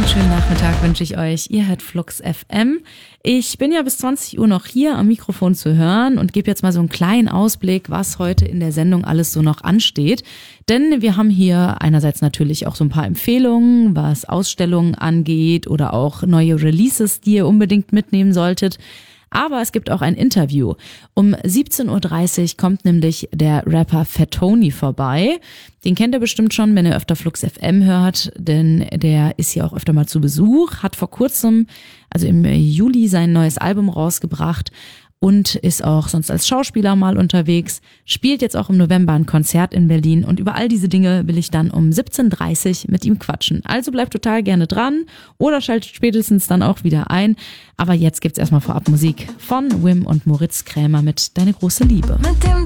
Schönen Nachmittag wünsche ich euch. Ihr hört Flux FM. Ich bin ja bis 20 Uhr noch hier am Mikrofon zu hören und gebe jetzt mal so einen kleinen Ausblick, was heute in der Sendung alles so noch ansteht. Denn wir haben hier einerseits natürlich auch so ein paar Empfehlungen, was Ausstellungen angeht oder auch neue Releases, die ihr unbedingt mitnehmen solltet. Aber es gibt auch ein Interview. Um 17.30 Uhr kommt nämlich der Rapper Fat Tony vorbei. Den kennt ihr bestimmt schon, wenn ihr öfter Flux FM hört, denn der ist hier auch öfter mal zu Besuch, hat vor kurzem, also im Juli, sein neues Album rausgebracht und ist auch sonst als Schauspieler mal unterwegs, spielt jetzt auch im November ein Konzert in Berlin und über all diese Dinge will ich dann um 17.30 Uhr mit ihm quatschen. Also bleibt total gerne dran oder schaltet spätestens dann auch wieder ein. Aber jetzt gibt's erstmal vorab Musik von Wim und Moritz Krämer mit Deine große Liebe. Mit dem